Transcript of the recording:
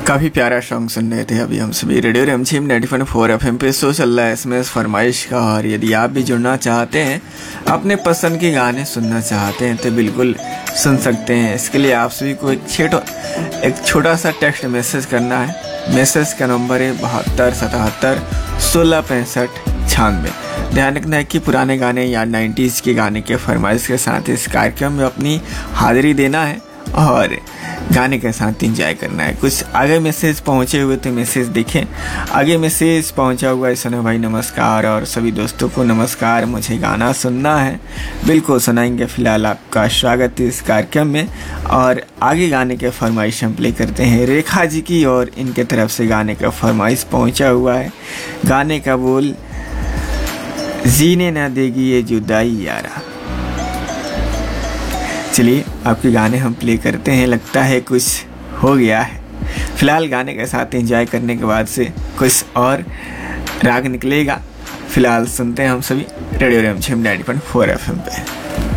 काफ़ी प्यारा सॉन्ग सुन रहे थे अभी हम सभी रेडियो रिमझिम 90.4 FM पे शो चल रहा है SMS फरमाइश का। और यदि आप भी जुड़ना चाहते हैं, अपने पसंद के गाने सुनना चाहते हैं तो बिल्कुल सुन सकते हैं। इसके लिए आप सभी को एक छोटा सा टेक्स्ट मैसेज करना है। मैसेज का नंबर है 72 77 16 65 96। ध्यान रखना है कि पुराने गाने या 90s के गाने के फरमाइश के साथ इस कार्यक्रम में अपनी हाजिरी देना है और गाने के साथ एंजॉय करना है। कुछ आगे मैसेज पहुंचे हुए थे, मैसेज देखें। आगे मैसेज पहुंचा हुआ है, सनो भाई नमस्कार और सभी दोस्तों को नमस्कार, मुझे गाना सुनना है। बिल्कुल सुनाएंगे। फिलहाल आपका स्वागत है इस कार्यक्रम में और आगे गाने के फरमाइश हम प्ले करते हैं रेखा जी की। और इनके तरफ से गाने का फरमाइश पहुंचा हुआ है। गाने का बोल जीने ना देगी ये जुदाई यारा। चलिए आपके गाने हम प्ले करते हैं। लगता है कुछ हो गया है। फिलहाल गाने के साथ एंजॉय करने के बाद से कुछ और राग निकलेगा। फिलहाल सुनते हैं हम सभी रेडियो रिमझिम 90.4 FM पे।